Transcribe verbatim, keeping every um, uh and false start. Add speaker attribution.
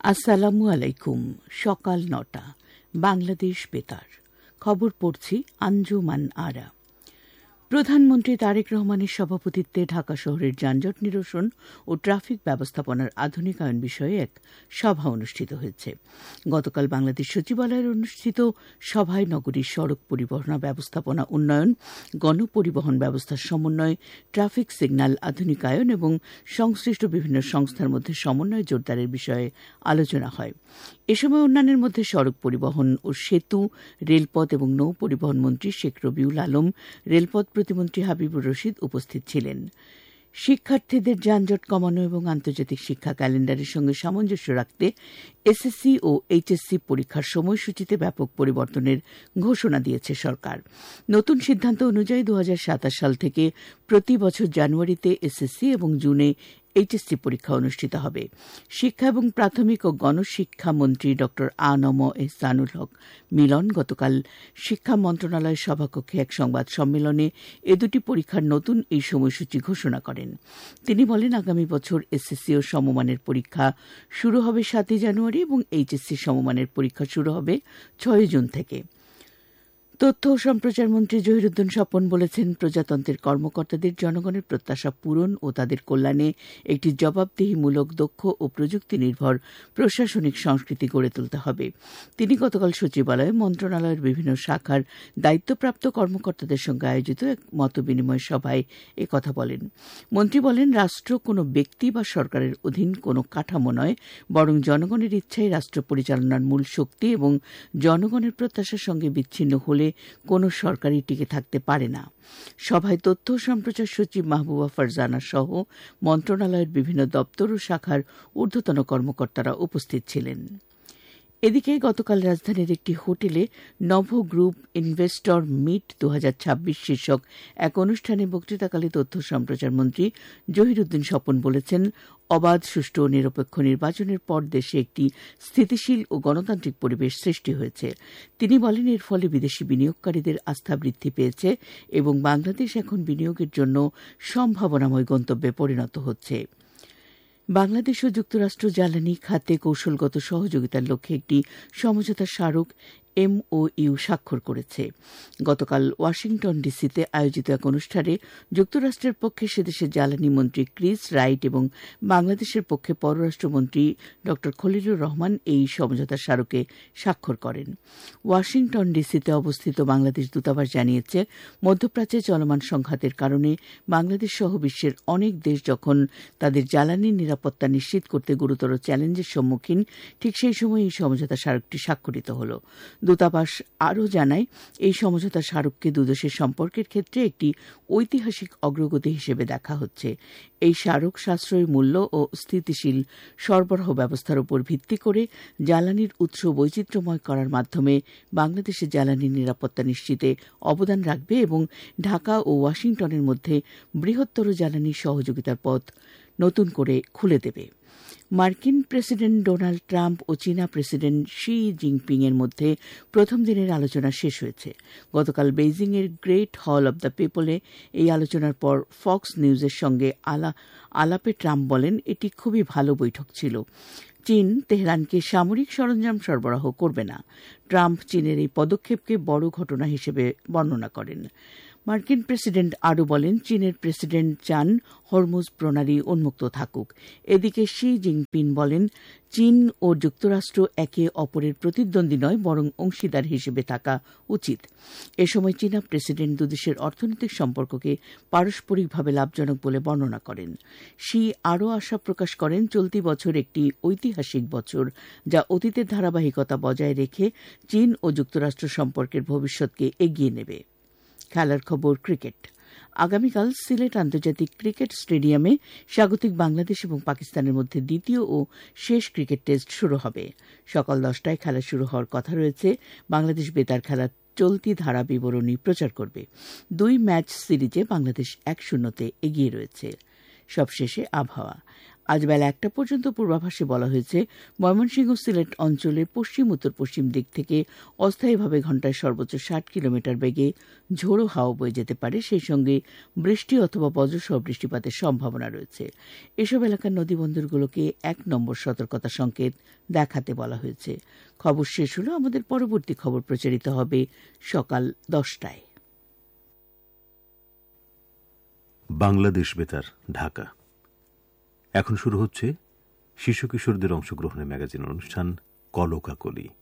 Speaker 1: আসসালামু আলাইকুম। সকাল নটা বাংলাদেশ বেতার খবর পড়ছি আঞ্জুমান আরা। প্রধানমন্ত্রী তারেক রহমানের সভাপতিত্বে ঢাকা শহরের যানজট নিরসন ও ট্রাফিক ব্যবস্থাপনার আধুনিকায়ন বিষয়ে এক সভা অনুষ্ঠিত হয়েছে। গতকাল বাংলাদেশ সচিবালয়ের অনুষ্ঠিত সভায় নগরীর সড়ক পরিবহন ব্যবস্থাপনা উন্নয়ন, গণপরিবহন ব্যবস্থার সমন্বয়, ট্রাফিক সিগন্যাল আধুনিকায়ন এবং সংশ্লিষ্ট বিভিন্ন সংস্থার মধ্যে সমন্বয় জোরদারের বিষয়ে আলোচনা হয়। এ সময় অন্যান্যের মধ্যে সড়ক পরিবহন ও সেতু, রেলপথ এবং নৌ পরিবহন মন্ত্রী শেখ রবিউল আলম, রেলপথ প্রতিমন্ত্রী হাবিবুর রশিদ উপস্থিত ছিলেন। শিক্ষার্থীদের যানজট কমানো এবং আন্তর্জাতিক শিক্ষা ক্যালেন্ডারের সঙ্গে সামঞ্জস্য রাখতে এসএসসি ও এইচএসসি পরীক্ষার সময়সূচিতে ব্যাপক পরিবর্তনের ঘোষণা দিয়েছে সরকার। নতুন সিদ্ধান্ত অনুযায়ী দু হাজার সাতাশ সাল থেকে প্রতি বছর জানুয়ারিতে এসএসসি এবং জুনে এইচএসসি পরীক্ষা অনুষ্ঠিত হবে। শিক্ষা এবং প্রাথমিক ও গণশিক্ষা মন্ত্রী ড আ ন ম এহসানুল হক মিলন গতকাল শিক্ষা মন্ত্রণালয়ের সভাকক্ষে এক সংবাদ সম্মেলনে এ দুটি পরীক্ষার নতুন এই সময়সূচি ঘোষণা করেন। তিনি বলেন, আগামী বছর এসএসসি ও সমমানের পরীক্ষা শুরু হবে সাতই জানুয়ারি এবং এইচএসসি সমমানের পরীক্ষা শুরু হবে ছয় জুন থেকে। তথ্য ও সম্প্রচার মন্ত্রী জহিরুদ্দিন স্বপন বলেছেন, প্রজাতন্ত্রের কর্মকর্তাদের জনগণের প্রত্যাশা পূরণ ও তাদের কল্যাণে একটি জবাবদিহিমূলক, দক্ষ ও প্রযুক্তি নির্ভর প্রশাসনিক সংস্কৃতি গড়ে তুলতে হবে। তিনি গতকাল সচিবালয়ে মন্ত্রণালয়ের বিভিন্ন শাখার দায়িত্বপ্রাপ্ত কর্মকর্তাদের সঙ্গে আয়োজিত এক মতবিনিময় সভায় একথা বলেন। মন্ত্রী বলেন, রাষ্ট্র কোনো ব্যক্তি বা সরকারের অধীন কোনো কাঠামো নয়, বরং জনগণের ইচ্ছাই রাষ্ট্র পরিচালনার মূল শক্তি এবং জনগণের প্রত্যাশার সঙ্গে বিচ্ছিন্ন হলে কোনো সরকারই টিকে থাকতে পারে না। সভায় তথ্য ও সম্প্রচার সচিব মাহবুবা ফারজানা সহ মন্ত্রণালয়ের বিভিন্ন দপ্তর ও শাখার ঊর্ধ্বতন কর্মকর্তারা উপস্থিত ছিলেন। এদিকে গতকাল রাজধানীর একটি হোটেলে নভ গ্রুপ ইনভেস্টর মিট দু হাজার ছাব্বিশ শীর্ষক এক অনুষ্ঠানে বক্তৃতাকালে তথ্য সম্প্রচার মন্ত্রী জহিরুদ্দিন স্বপন বলেছেন, অবাধ, সুষ্ঠু ও নিরপেক্ষ নির্বাচনের পর দেশে একটি স্থিতিশীল ও গণতান্ত্রিক পরিবেশ সৃষ্টি হয়েছে। তিনি বলেন, এর ফলে বিদেশি বিনিয়োগকারীদের আস্থা বৃদ্ধি পেয়েছে এবং বাংলাদেশ এখন বিনিয়োগের জন্য সম্ভাবনাময় গন্তব্যে পরিণত হচ্ছে। বাংলাদেশ ও যুক্তরাষ্ট্র জ্বালানি খাতে কৌশলগত সহযোগিতার লক্ষ্যে একটি সমঝোতা স্মারক এমওইউ স্বাক্ষর করেছে। গতকাল ওয়াশিংটন ডিসিতে আয়োজিত এক অনুষ্ঠানে যুক্তরাষ্ট্রের পক্ষে সেদেশের জ্বালানি মন্ত্রী ক্রিস রাইট এবং বাংলাদেশের পক্ষে পররাষ্ট্রমন্ত্রী ড খলিলুর রহমান এই সমঝোতা স্মারকে স্বাক্ষর করেন। ওয়াশিংটন ডিসিতে অবস্থিত বাংলাদেশ দূতাবাস জানিয়েছে, মধ্যপ্রাচ্যে চলমান সংঘাতের কারণে বাংলাদেশ সহ বিশ্বের অনেক দেশ যখন তাদের জ্বালানির নিরাপত্তা নিশ্চিত করতে গুরুতর চ্যালেঞ্জের সম্মুখীন, ঠিক সেই সময় এই সমঝোতা স্মারকটি স্বাক্ষরিত হল। দূতাবাস আরও জানায়, এই সমঝোতা স্মারককে দুদেশের সম্পর্কের ক্ষেত্রে একটি ঐতিহাসিক অগ্রগতি হিসেবে দেখা হচ্ছে। এই স্মারক সাশ্রয়ী মূল্য ও স্থিতিশীল সরবরাহ ব্যবস্থার উপর ভিত্তি করে জ্বালানির উৎস বৈচিত্র্যময় করার মাধ্যমে বাংলাদেশের জ্বালানির নিরাপত্তা নিশ্চিতে অবদান রাখবে এবং ঢাকা ও ওয়াশিংটনের মধ্যে বৃহত্তর জ্বালানি সহযোগিতার পথ নতুন করে খুলে দেবে। মার্কিন প্রেসিডেন্ট ডোনাল্ড ট্রাম্প ও চীনা প্রেসিডেন্ট শি জিনপিং এর মধ্যে প্রথম দিনের আলোচনা শেষ হয়েছে। গতকাল বেইজিংয়ের গ্রেট হল অব দ্য পিপলে এই আলোচনার পর ফক্স নিউজের সঙ্গে আলা আলাপে ট্রাম্প বলেন, এটি খুবই ভালো বৈঠক ছিল। চীন তেহরানকে সামরিক সরঞ্জাম সরবরাহ করবে না। ট্রাম্প চীনের এই পদক্ষেপকে বড় ঘটনা হিসেবে বর্ণনা করেন। মার্কিন প্রেসিডেন্ট আরও বলেন, চীনের প্রেসিডেন্ট চান হরমুজ প্রণালী উন্মুক্ত থাকুক। এদিকে শি জিনপিং বলেন, চীন ও যুক্তরাষ্ট্র একে অপরের প্রতিদ্বন্দ্বী নয়, বরং অংশীদার হিসেবে থাকা উচিত। এ সময় চীনা প্রেসিডেন্ট দুদেশের অর্থনৈতিক সম্পর্ককে পারস্পরিকভাবে লাভজনক বলে বর্ণনা করেন। শি আরও আশা প্রকাশ করেন, চলতি বছর একটি ঐতিহাসিক বছর, যা অতীতের ধারাবাহিকতা বজায় রেখে চীন ও যুক্তরাষ্ট্র সম্পর্কের ভবিষ্যৎকে এগিয়ে নেবে। খেলার খবর, ক্রিকেট। আগামীকাল সিলেট আন্তর্জাতিক ক্রিকেট স্টেডিয়ামে স্বাগতিক বাংলাদেশ এবং পাকিস্তানের মধ্যে দ্বিতীয় ও শেষ ক্রিকেট টেস্ট শুরু হবে। সকাল দশটায় খেলা শুরু হওয়ার কথা রয়েছে। বাংলাদেশ বেতার খেলার চলতি ধারা বিবরণী প্রচার করবে। দুই ম্যাচ সিরিজে বাংলাদেশ এক শূন্যতে এগিয়ে রয়েছে। সবশেষে আবহাওয়া। আজ বেলা একটা পর্যন্ত পূর্বাভাসে বলা হয়েছে ময়মনসিংহ সিলেট অঞ্চলে পশ্চিম উত্তর পশ্চিম দিক থেকে অস্থায়ীভাবে ঘণ্টায় সর্বোচ্চ ষাট কিলোমিটার বেগে ঝোড়ো হাওয়া বয়ে যেতে পারে, সেই সঙ্গে বৃষ্টি অথবা বজ্রসহ বৃষ্টিপাতের সম্ভাবনা রয়েছে। এসব এলাকার নদীবন্দরগুলোকে এক নম্বর সতর্কতা সংকেত দেখাতে বলা হয়েছে। খবর শেষ হলো। আমাদের পরবর্তী খবর প্রচারিত হবে সকাল দশটায়।
Speaker 2: বাংলাদেশ বেতার, ঢাকা। এখন শুরু হচ্ছে শিশু কিশোরদের অংশগ্রহণের ম্যাগাজিন অনুষ্ঠান কলকাকলি।